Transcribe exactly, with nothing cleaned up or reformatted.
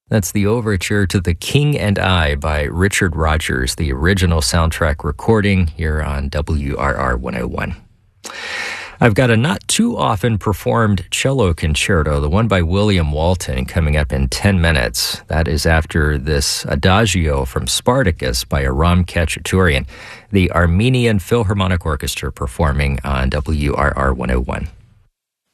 That's the overture to The King and I by Richard Rodgers, the original soundtrack recording here on W R R one oh one. I've got a not too often performed cello concerto, the one by William Walton, coming up in ten minutes. That is after this Adagio from Spartacus by Aram Khachaturian, the Armenian Philharmonic Orchestra performing on W R R one oh one.